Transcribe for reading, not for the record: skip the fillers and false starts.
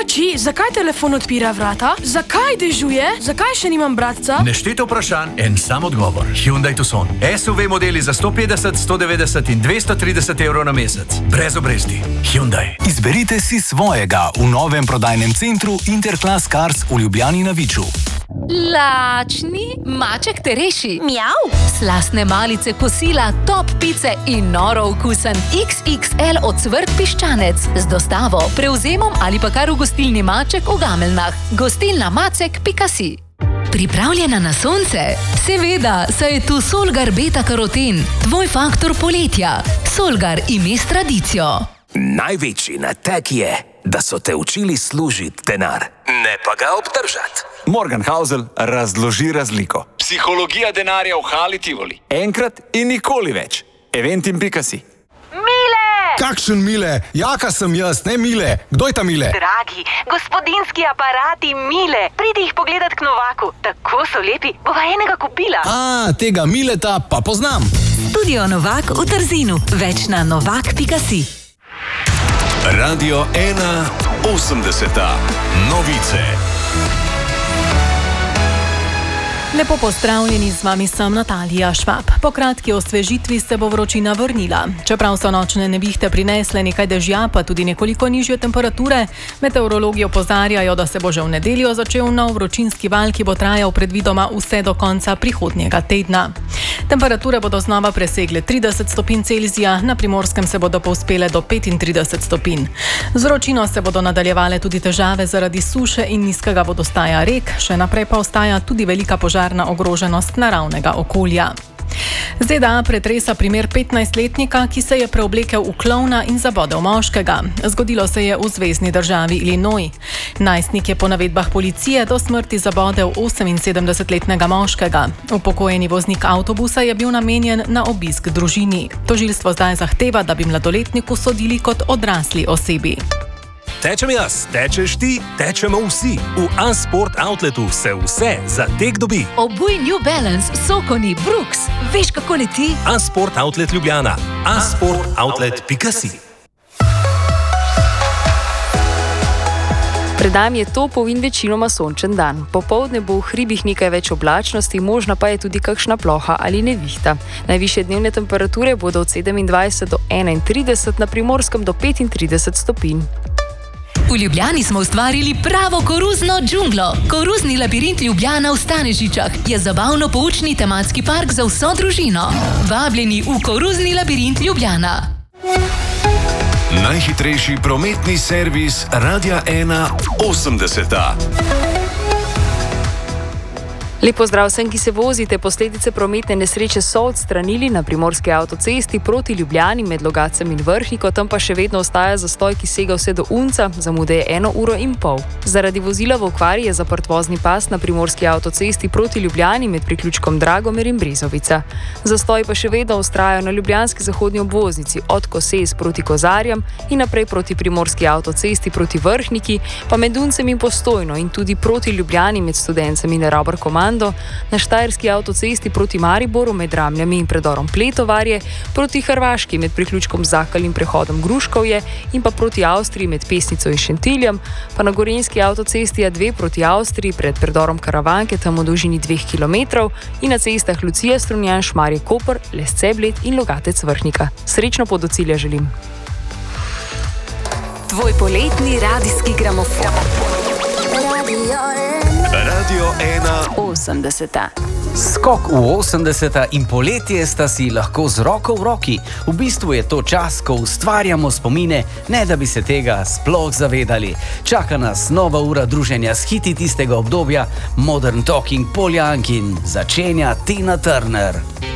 Oči, zakaj telefon odpira vrata? Zakaj dežuje? Zakaj še nimam bratca? Nešteto vprašanj, en sam odgovor. Hyundai Tucson. SUV modeli za 150, 190 in 230 evrov na mesec. Brez obresti. Hyundai. Izberite si svojega v novem prodajnem centru Interclass Cars v Ljubljani na Viču. Lačni maček te reši. Mjav. Slastne malice, kosila, top pice in noro okusen XXL ocvrt piščanec. Z dostavo, prevzemom ali pa kar v gostilni Maček v Gameljnah. Gostilna Macek.si. Pripravljena na sonce? Seveda, saj je tu Solgar beta-karoten, tvoj faktor poletja. Solgar ime s tradicijo. Največji nateg je, da so te učili služiti denar, ne pa ga obdržati. Morgan Housel razloži razliko. Psihologija denarja v Hali Tivoli. Enkrat in nikoli več. Eventim.si. Mile! Kakšen Mile? Jaka sem jaz, ne Mile. Kdo je ta Mile? Dragi, gospodinski aparati Mile. Pridi jih pogledat k Novaku. Tako so lepi, bova enega kupila. Tega Mileta pa poznam. Studio Novak v Trzinu. Več na novak.si. Radio 1 80. Novice. Lepo pozdravljeni, z vami sem Natalija Švab. Po kratki osvežitvi se bo vročina vrnila. Čeprav so nočne nevihte prinesle nekaj dežja, pa tudi nekoliko nižje temperature, meteorologi opozarjajo, da se bo že v nedeljo začel nov vročinski val, ki bo trajal predvidoma vse do konca prihodnjega tedna. Temperature bodo znova presegle 30 stopinj Celzija, na Primorskem se bodo povzpele do 35 stopinj. Z vročino se bodo nadaljevale tudi težave zaradi suše in nizkega vodostaja rek, še naprej pa ostaja tudi velika požarna ogroženost naravnega okolja. ZDA pretresa primer 15-letnika, ki se je preoblekel v klovna in zabodel moškega. Zgodilo se je v zvezni državi Illinois. Najstnik je po navedbah policije do smrti zabodel 78-letnega moškega. Upokojeni voznik avtobusa je bil namenjen na obisk družini. Tožilstvo zdaj zahteva, da bi mladoletniku sodili kot odrasli osebi. Tečem jaz, tečeš ti, tečemo vsi. V Unsport Outletu se vse za tek dobi. Obuj New Balance, Sokoni, Brooks. Veš, kako leti? Unsport Outlet Ljubljana. unsportoutlet.si. Pred nami je topel in večinoma sončen dan. Popoldne bo v hribih nekaj več oblačnosti, možna pa je tudi kakšna ploha ali nevihta. Najvišje dnevne temperature bodo od 27 do 31, na Primorskem do 35 stopinj. V Ljubljani smo ustvarili pravo koruzno džunglo. Koruzni labirint Ljubljana v Stanežičah je zabavno-poučni tematski park za vso družino. Vabljeni v koruzni labirint Ljubljana. Najhitrejši prometni servis Radia 1 80. Lep pozdrav vsem, ki se vozite. Posledice prometne nesreče so odstranili na primorski avtocesti proti Ljubljani med Logacem in Vrhniko, tam pa še vedno ostaja zastoj, ki sega vse do Unca, zamude je 1 uro in pol. Zaradi vozila v okvari je zaprt vozni pas na primorski avtocesti proti Ljubljani med priključkom Dragomer in Brezovica. Zastoj pa še vedno vztrajajo na ljubljanski zahodni obvoznici od Koses proti Kozarjam in naprej proti primorski avtocesti proti Vrhniki, pa med Uncem in Postojno in tudi proti Ljubljani med Studencem in Rabar Komando, na štajerski avtocesti proti Mariboru med Ramljami in predorom Pletovarje, proti Hrvaški med priključkom Zakal in prehodom Gruškovje in pa proti Avstriji med Pesnico in Šentiljem, pa na gorenjski avtocesti A2 proti Avstriji pred predorom Karavanke tam v dolžini 2 km in na cestah Lucija Strunjan, Šmarje Koper, Lesce Bled in Logatec Vrhnika. Srečno pot do cilja želim. Tvoj poletni radijski gramofon. Radio 1 80. Skok v 80. in poletje sta si lahko z roko v roki. V bistvu je to čas, ko ustvarjamo spomine, ne da bi se tega sploh zavedali. Čaka nas nova ura druženja s hiti tistega obdobja, Modern Talking Poljankin, začenja Tina Turner.